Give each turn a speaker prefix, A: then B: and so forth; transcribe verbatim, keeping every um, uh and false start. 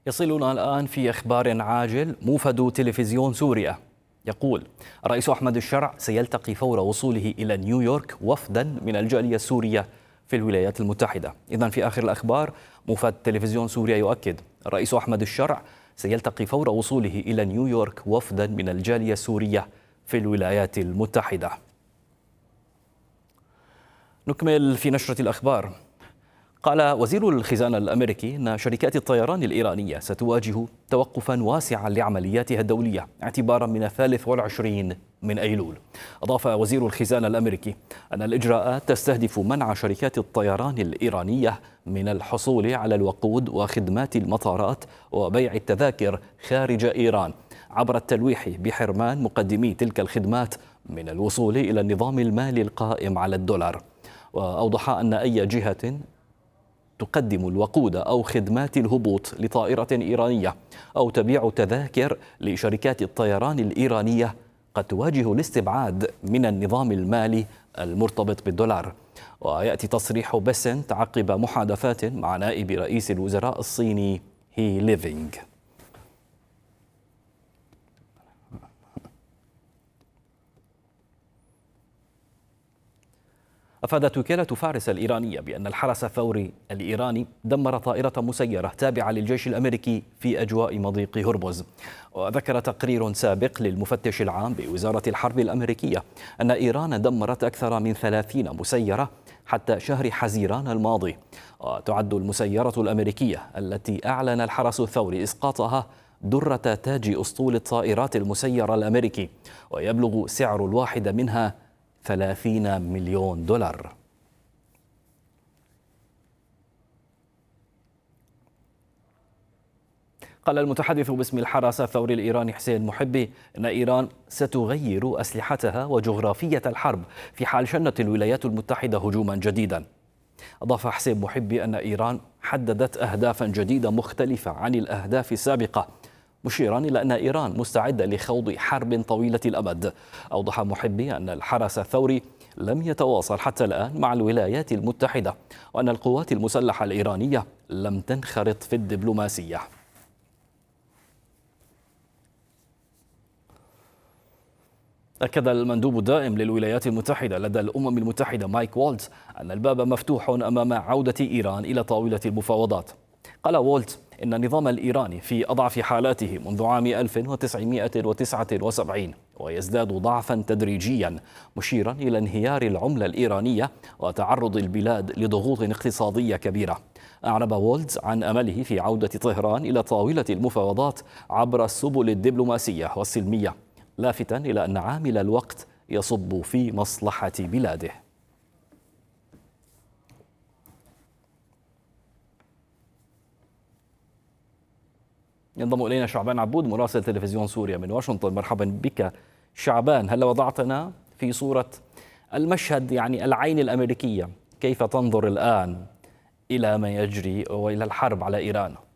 A: يصلنا الآن في أخبار عاجل موفد تلفزيون سوريا يقول الرئيس أحمد الشرع سيلتقي فور وصوله إلى نيويورك وفدا من الجالية السورية في الولايات المتحدة. إذن في آخر الأخبار موفد تلفزيون سوريا يؤكد الرئيس أحمد الشرع سيلتقي فور وصوله إلى نيويورك وفدا من الجالية السورية في الولايات المتحدة. نكمل في نشرة الأخبار. قال وزير الخزانة الأمريكي أن شركات الطيران الإيرانية ستواجه توقفا واسعا لعملياتها الدولية اعتبارا من الثالث والعشرين من أيلول. أضاف وزير الخزانة الأمريكي أن الإجراءات تستهدف منع شركات الطيران الإيرانية من الحصول على الوقود وخدمات المطارات وبيع التذاكر خارج إيران عبر التلويح بحرمان مقدمي تلك الخدمات من الوصول إلى النظام المالي القائم على الدولار. وأوضح أن أي جهة تقدم الوقود أو خدمات الهبوط لطائرة إيرانية أو تبيع تذاكر لشركات الطيران الإيرانية قد تواجه الاستبعاد من النظام المالي المرتبط بالدولار. ويأتي تصريح بيسنت عقب محادثات مع نائب رئيس الوزراء الصيني هي ليفينغ. أفادت وكالة فارس الإيرانية بأن الحرس الثوري الإيراني دمر طائرة مسيرة تابعة للجيش الأمريكي في أجواء مضيق هرمز. وذكر تقرير سابق للمفتش العام بوزارة الحرب الأمريكية أن إيران دمرت أكثر من ثلاثين مسيرة حتى شهر حزيران الماضي. وتعد المسيرة الأمريكية التي أعلن الحرس الثوري إسقاطها درة تاج أسطول الطائرات المسيرة الأمريكي، ويبلغ سعر الواحدة منها ثلاثين مليون دولار. قال المتحدث باسم الحرس الثوري الإيراني حسين محبي أن إيران ستغير أسلحتها وجغرافية الحرب في حال شنت الولايات المتحدة هجوما جديدا. أضاف حسين محبي أن إيران حددت أهدافا جديدة مختلفة عن الأهداف السابقة، مشيرا إلى أن إيران مستعدة لخوض حرب طويلة الأمد. أوضح محبي أن الحرس الثوري لم يتواصل حتى الآن مع الولايات المتحدة، وأن القوات المسلحة الإيرانية لم تنخرط في الدبلوماسية. أكد المندوب الدائم للولايات المتحدة لدى الأمم المتحدة مايك وولتز أن الباب مفتوح أمام عودة إيران إلى طاولة المفاوضات. قال وولتز إن النظام الإيراني في أضعف حالاته منذ عام ألف وتسعمائة وتسعة وسبعين ويزداد ضعفا تدريجيا، مشيرا إلى انهيار العملة الإيرانية وتعرض البلاد لضغوط اقتصادية كبيرة. أعرب وولتز عن أمله في عودة طهران إلى طاولة المفاوضات عبر السبل الدبلوماسية والسلمية، لافتا إلى أن عامل الوقت يصب في مصلحة بلاده. ينضم إلينا شعبان عبود مراسل تلفزيون سوريا من واشنطن. مرحبا بك شعبان. هل وضعتنا في صورة المشهد، يعني العين الأمريكية، كيف تنظر الآن إلى ما يجري وإلى الحرب على إيران؟